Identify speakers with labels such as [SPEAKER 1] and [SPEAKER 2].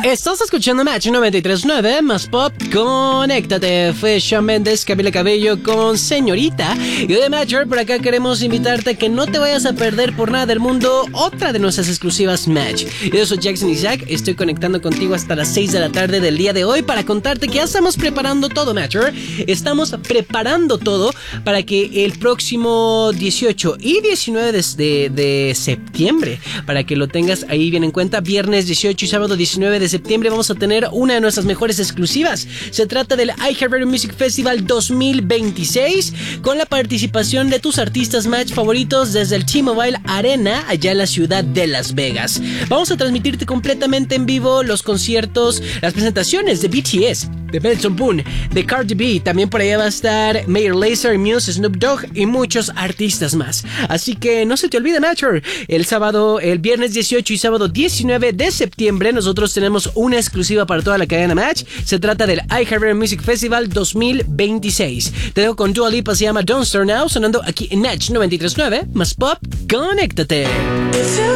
[SPEAKER 1] Estás escuchando Match 93.9 más pop. Conéctate. Fue Shawn Mendes, Camila Cabello con Señorita. Y de Matcher, por acá queremos invitarte a que no te vayas a perder por nada del mundo otra de nuestras exclusivas Match. Yo soy Jackson Isaac. Estoy conectando contigo hasta las 6 de la tarde del día de hoy para contarte que ya estamos preparando todo, Matcher. Estamos preparando todo para que el próximo 18 y 19 de septiembre, para que lo tengas ahí bien en cuenta, viernes 18 y sábado 19 de septiembre vamos a tener una de nuestras mejores exclusivas. Se trata del iHeartRadio Music Festival 2026 con la participación de tus artistas Match favoritos desde el T-Mobile Arena allá en la ciudad de Las Vegas. Vamos a transmitirte completamente en vivo los conciertos, las presentaciones de BTS, de Benson Boone, de Cardi B. También por allá va a estar Mayor Lazer, Muse, Snoop Dogg y muchos artistas más. Así que no se te olvide, Matcher. El viernes 18 y sábado 19 de septiembre nosotros tenemos una exclusiva para toda la cadena Match. Se trata del iHeartRadio Music Festival 2026. Te dejo con Dua Lipa, se llama Don't Start Now, sonando aquí en Match 93.9 más pop. Conéctate.